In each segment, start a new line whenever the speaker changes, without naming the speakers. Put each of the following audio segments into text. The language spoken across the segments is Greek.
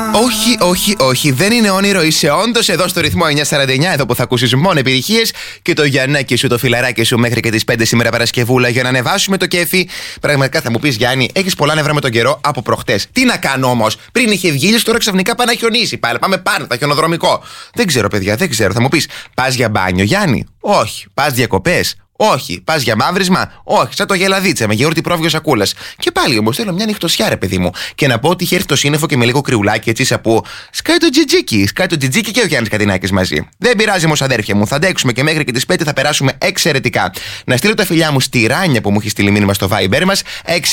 Όχι, δεν είναι όνειρο. Είσαι όντως εδώ στο ρυθμό 949, εδώ που θα ακούσεις μόνο επιτυχίες και το Γιαννάκι σου, το φιλαράκι σου μέχρι και τις 5 σήμερα Παρασκευούλα για να ανεβάσουμε το κέφι. Πραγματικά θα μου πεις, Γιάννη, έχεις πολλά νεύρα με τον καιρό από προχτές. Τι να κάνω όμως, πριν είχε βγει, τώρα ξαφνικά πάει να χιονίσει. Πάμε πάνω, θα χιονοδρομικό. Δεν ξέρω, παιδιά, δεν ξέρω. Θα μου πεις, πας για μπάνιο, Γιάννη? Όχι. Πας διακοπές? Όχι. Πας για μαύρισμα? Όχι. Σαν το γελαδίτσα με γιαούρτι πρόβιο σακούλας. Και πάλι όμως θέλω μια νυχτωσιά, ρε παιδί μου. Και να πω ότι είχε έρθει το σύννεφο και με λίγο κρυουλάκι έτσι από. Σκάει το τζιτζίκι και ο Γιάννης Κατινάκης μαζί. Δεν πειράζει όμως, αδέρφια μου. Θα αντέξουμε και μέχρι και τις 5 θα περάσουμε εξαιρετικά. Να στείλω τα φιλιά μου στη Ράνια που μου έχει στείλει μήνυμα στο Viber μας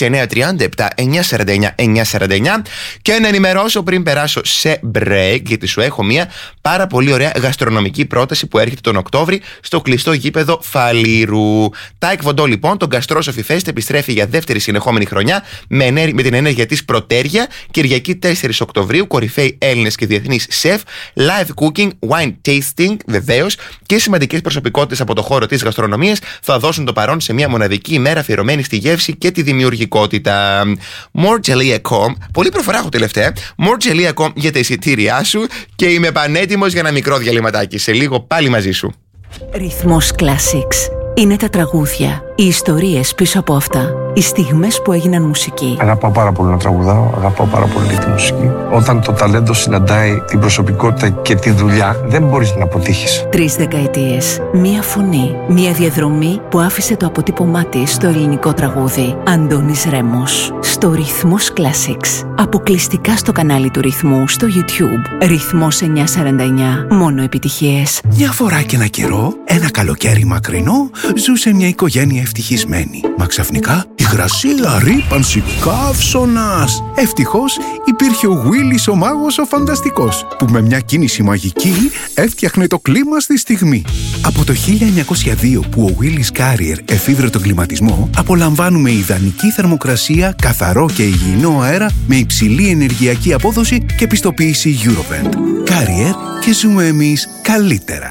6937 949 949 και να ενημερώσω πριν περάσω σε break, γιατί σου έχω μια πάρα πολύ ωραία γαστρονομική πρόταση που έρχεται τον Οκτώβρη στο κλειστό γήπεδο Φαλήρου. Taekwondo λοιπόν, το Gastrosophy Fest επιστρέφει για δεύτερη συνεχόμενη χρονιά με την ενέργεια της Πρωτέρια. Κυριακή 4 Οκτωβρίου, κορυφαίοι Έλληνες και διεθνείς σεφ, live cooking, wine tasting βεβαίως και σημαντικές προσωπικότητες από το χώρο της γαστρονομίας θα δώσουν το παρόν σε μια μοναδική ημέρα αφιερωμένη στη γεύση και τη δημιουργικότητα. Moregelia.com, πολύ προφορά έχω τελευταία. Moregelia.com για τα εισιτήριά σου και είμαι πανέτοιμος για ένα μικρό διαλυματάκι. Σε λίγο πάλι μαζί σου.
Ρυθμός Classics. Είναι τα τραγούδια, οι ιστορίες πίσω από αυτά, οι στιγμές που έγιναν μουσική.
Αγαπάω πάρα πολύ να τραγουδάω, αγαπάω πάρα πολύ τη μουσική. Όταν το ταλέντο συναντάει την προσωπικότητα και τη δουλειά, δεν μπορείς να αποτύχεις.
3 δεκαετίες, μία φωνή, μία διαδρομή που άφησε το αποτύπωμά της στο ελληνικό τραγούδι. Αντώνης Ρέμος, στο Ρυθμός Classics. Αποκλειστικά στο κανάλι του Ρυθμού στο YouTube. Ρυθμός 949, μόνο επιτυχίες.
Μια φορά και ένα καιρό, ένα καλοκαίρι μακρινό, ζούσε μια οικογένεια ευτυχισμένη. Μα ξαφνικά υγρασία, ρύπανση, καύσωνας. Ευτυχώς υπήρχε ο Γουίλης ο μάγος ο φανταστικός, που με μια κίνηση μαγική έφτιαχνε το κλίμα στη στιγμή. Από το 1902 που ο Γουίλης Κάριερ εφήβρε τον κλιματισμό, απολαμβάνουμε ιδανική θερμοκρασία, καθαρό και υγιεινό αέρα με υψηλή ενεργειακή απόδοση και πιστοποίηση Eurovent. Κάριερ και ζούμε εμείς καλύτερα.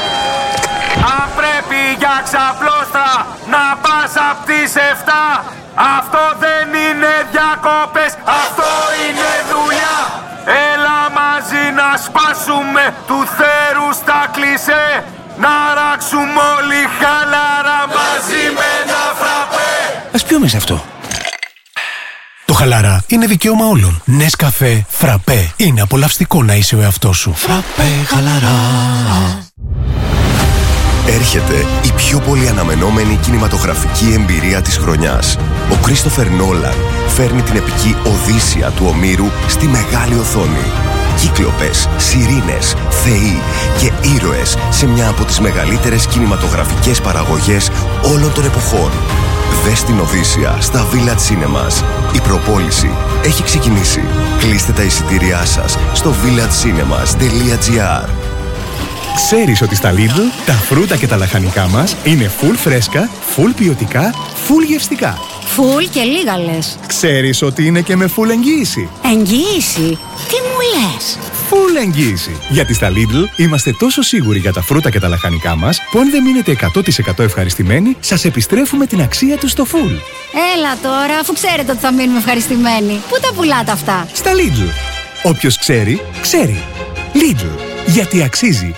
Αν πρέπει για ξαπλώστρα να πας απ' τις 7, αυτό δεν είναι διακόπες, αυτό είναι δουλειά. Έλα μαζί να σπάσουμε του θέρου στα κλισέ, να ράξουμε όλοι χαλαρά μαζί με ένα φραπέ.
Ας πιούμε σε αυτό. Το χαλαρά είναι δικαίωμα όλων. Νεσκαφέ, φραπέ. Είναι απολαυστικό να είσαι ο εαυτός σου. Φραπέ, χαλαρά.
Έρχεται η πιο πολύ αναμενόμενη κινηματογραφική εμπειρία της χρονιάς. Ο Κρίστοφερ Νόλαν φέρνει την επική Οδύσσεια του Ομήρου στη μεγάλη οθόνη. Κύκλοπες, σιρήνες, θεοί και ήρωες σε μια από τις μεγαλύτερες κινηματογραφικές παραγωγές όλων των εποχών. Δες την Οδύσσεια στα Village Cinemas. Η προπόληση έχει ξεκινήσει. Κλείστε τα εισιτήριά σας στο villagecinemas.gr.
Ξέρεις ότι στα Lidl τα φρούτα και τα λαχανικά μας είναι full φρέσκα, full ποιοτικά, full γευστικά.
Full και λίγα λες.
Ξέρεις ότι είναι και με full εγγύηση.
Εγγύηση? Τι μου λες?
Full εγγύηση. Γιατί στα Lidl είμαστε τόσο σίγουροι για τα φρούτα και τα λαχανικά μας που αν δεν μείνετε 100% ευχαριστημένοι, σας επιστρέφουμε την αξία τους στο full.
Έλα τώρα, αφού ξέρετε ότι θα μείνουμε ευχαριστημένοι. Πού τα πουλάτε αυτά?
Στα Lidl. Όποιος ξέρει, ξέρει. Lidl. Γιατί αξίζει.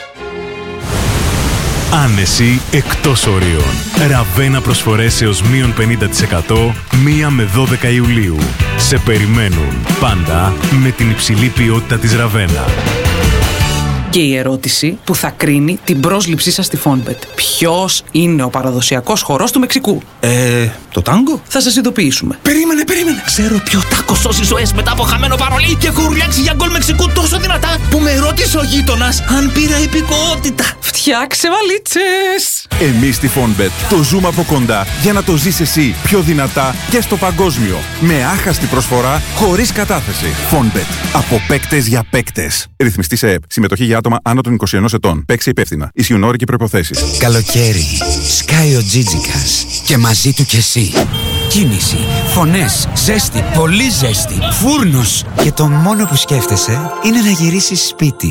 Άνεση εκτός ορίων. Ραβένα προσφορές έως μείον 50% 1 με 12 Ιουλίου. Σε περιμένουν πάντα με την υψηλή ποιότητα της Ραβένα.
Και η ερώτηση που θα κρίνει την πρόσληψή σας στη Fonbet. Ποιος είναι ο παραδοσιακός χορός του Μεξικού?
Το τάγκο?
Θα σας ειδοποιήσουμε.
Περίμενε. Ξέρω ποιο τάκο σώζει ζωές μετά από χαμένο παρολί και έχω ουρλιάξει για γκολ Μεξικού τόσο δυνατά που με ρώτησε ο γείτονας αν πήρα υπηκότητα.
Φτιάξε βαλίτσες!
Εμείς στη Fonbet το ζούμε από κοντά για να το ζεις εσύ πιο δυνατά και στο παγκόσμιο. Με άχαστη προσφορά, χωρίς κατάθεση. Fonbet. Από παίκτες για παίκτες. Ρυθμιστή σε ΕΠ. Συμμετοχή για άτομα άνω των 21 ετών. Παίξε υπεύθυνα. Ισχύουν όροι και προϋποθέσεις.
Καλοκαίρι. Σκάει ο Τζίτζικας. Και μαζί του κι εσύ. Κίνηση, φωνές, ζέστη, πολύ ζέστη, φούρνος. Και το μόνο που σκέφτεσαι είναι να γυρίσεις σπίτι.